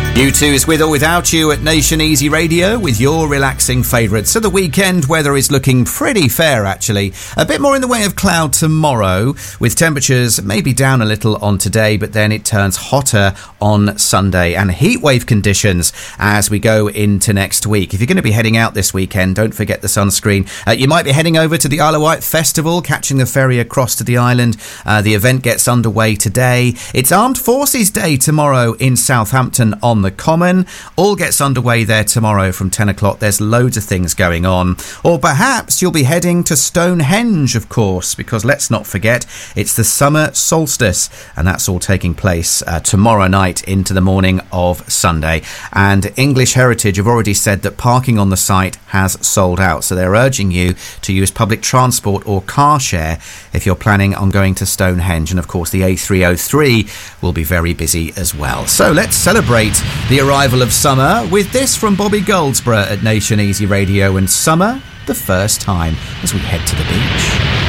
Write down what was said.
U2 is With or Without You at Nation Easy Radio with your relaxing favourites. So the weekend weather is looking pretty fair, actually. A bit more in the way of cloud tomorrow, with temperatures maybe down a little on today, but then it turns hotter on Sunday, and heatwave conditions as we go into next week. If you're going to be heading out this weekend, don't forget the sunscreen. You might be heading over to the Isle of Wight Festival, catching the ferry across to the island. The event gets underway today. It's Armed Forces Day tomorrow in Southampton on the Common. All gets underway there tomorrow from 10 o'clock. There's loads of things going on. Or perhaps you'll be heading to Stonehenge, of course, because let's not forget, it's the summer solstice, and that's all taking place tomorrow night into the morning of Sunday. And English Heritage have already said that parking on the site has sold out, so they're urging you to use public transport or car share if you're planning on going to Stonehenge. And of course the A303 will be very busy as well. So let's celebrate the arrival of summer with this from Bobby Goldsboro at Nation Easy Radio, and Summer the First Time, as we head to the beach.